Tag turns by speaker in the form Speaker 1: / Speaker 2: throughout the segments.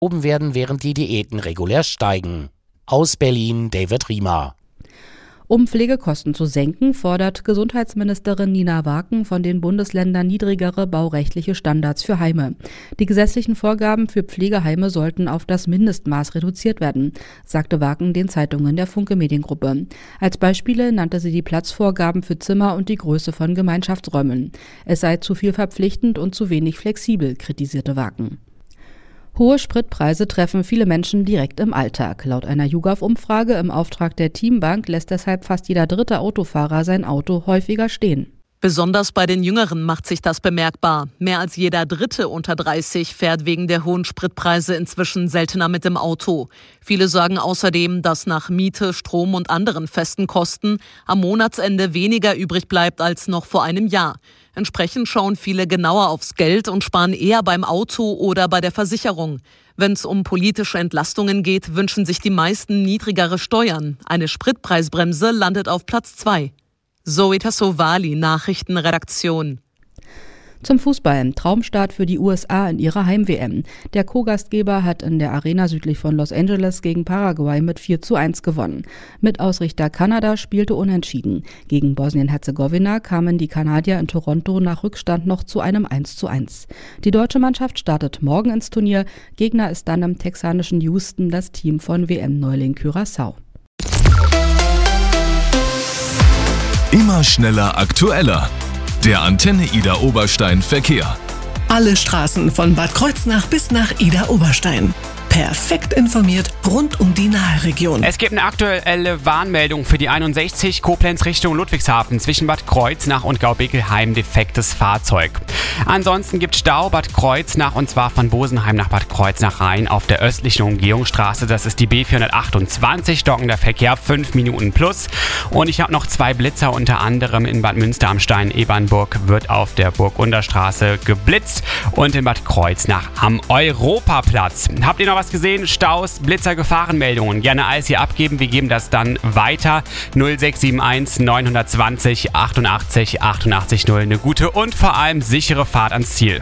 Speaker 1: werden, während die Diäten regulär steigen. Aus Berlin, David Riemer.
Speaker 2: Um Pflegekosten zu senken, fordert Gesundheitsministerin Nina Waken von den Bundesländern niedrigere baurechtliche Standards für Heime. Die gesetzlichen Vorgaben für Pflegeheime sollten auf das Mindestmaß reduziert werden, sagte Waken den Zeitungen der Funke Mediengruppe. Als Beispiele nannte sie die Platzvorgaben für Zimmer und die Größe von Gemeinschaftsräumen. Es sei zu viel verpflichtend und zu wenig flexibel, kritisierte Waken. Hohe Spritpreise treffen viele Menschen direkt im Alltag. Laut einer YouGov-Umfrage im Auftrag der Teambank lässt deshalb fast jeder dritte Autofahrer sein Auto häufiger stehen.
Speaker 3: Besonders bei den Jüngeren macht sich das bemerkbar. Mehr als jeder Dritte unter 30 fährt wegen der hohen Spritpreise inzwischen seltener mit dem Auto. Viele sagen außerdem, dass nach Miete, Strom und anderen festen Kosten am Monatsende weniger übrig bleibt als noch vor einem Jahr. Entsprechend schauen viele genauer aufs Geld und sparen eher beim Auto oder bei der Versicherung. Wenn es um politische Entlastungen geht, wünschen sich die meisten niedrigere Steuern. Eine Spritpreisbremse landet auf Platz 2. Zoe Tassovali, Nachrichtenredaktion.
Speaker 2: Zum Fußball. Traumstart für die USA in ihrer Heim-WM. Der Co-Gastgeber hat in der Arena südlich von Los Angeles gegen Paraguay mit 4:1 gewonnen. Mitausrichter Kanada spielte unentschieden. Gegen Bosnien-Herzegowina kamen die Kanadier in Toronto nach Rückstand noch zu einem 1:1. Die deutsche Mannschaft startet morgen ins Turnier. Gegner ist dann im texanischen Houston das Team von WM-Neuling Curaçao.
Speaker 4: Immer schneller, aktueller. Der Antenne Ida Oberstein Verkehr.
Speaker 5: Alle Straßen von Bad Kreuznach bis nach Ida Oberstein. Perfekt informiert rund um die Nahregion.
Speaker 6: Es gibt eine aktuelle Warnmeldung für die 61 Koblenz Richtung Ludwigshafen zwischen Bad Kreuznach und Gaubickelheim, defektes Fahrzeug. Ansonsten gibt Stau Bad Kreuznach und zwar von Bosenheim nach Bad Kreuznach rein auf der östlichen Umgehungsstraße. Das ist die B428, stockender Verkehr, 5 Minuten plus. Und ich habe noch 2 Blitzer, unter anderem in Bad Münster am Stein-Ebernburg wird auf der Burgunderstraße geblitzt und in Bad Kreuznach am Europaplatz. Habt ihr noch was gesehen? Staus, Blitzer, Gefahrenmeldungen. Gerne alles hier abgeben. Wir geben das dann weiter. 0671 920 88 88 0. Eine gute und vor allem sichere Fahrt ans Ziel.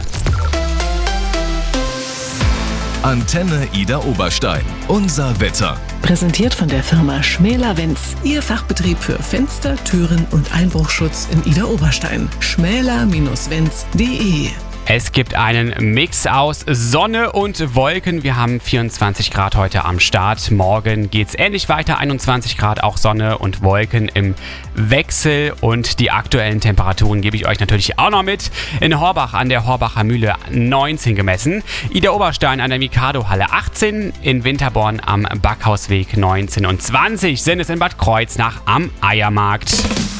Speaker 4: Antenne Ida Oberstein. Unser Wetter.
Speaker 5: Präsentiert von der Firma Schmäler-Wenz. Ihr Fachbetrieb für Fenster, Türen und Einbruchschutz in Ida Oberstein. schmäler-wenz.de.
Speaker 6: Es gibt einen Mix aus Sonne und Wolken. Wir haben 24 Grad heute am Start. Morgen geht es ähnlich weiter. 21 Grad, auch Sonne und Wolken im Wechsel. Und die aktuellen Temperaturen gebe ich euch natürlich auch noch mit. In Horbach an der Horbacher Mühle 19 gemessen. Ida Oberstein an der Mikado-Halle 18. In Winterborn am Backhausweg 19 und 20 sind es in Bad Kreuznach am Eiermarkt.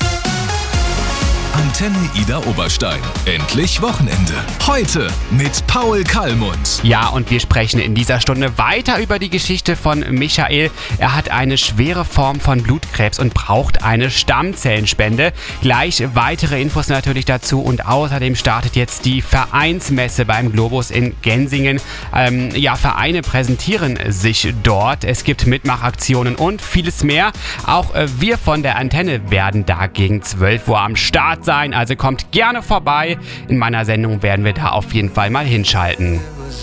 Speaker 4: Antenne Ida Oberstein. Endlich Wochenende. Heute mit Paul Kallmund.
Speaker 6: Ja, und wir sprechen in dieser Stunde weiter über die Geschichte von Michael. Er hat eine schwere Form von Blutkrebs und braucht eine Stammzellenspende. Gleich weitere Infos natürlich dazu und außerdem startet jetzt die Vereinsmesse beim Globus in Gensingen. Vereine präsentieren sich dort. Es gibt Mitmachaktionen und vieles mehr. Auch wir von der Antenne werden da gegen 12 Uhr am Start sein, also kommt gerne vorbei. In meiner Sendung werden wir da auf jeden Fall mal hinschalten.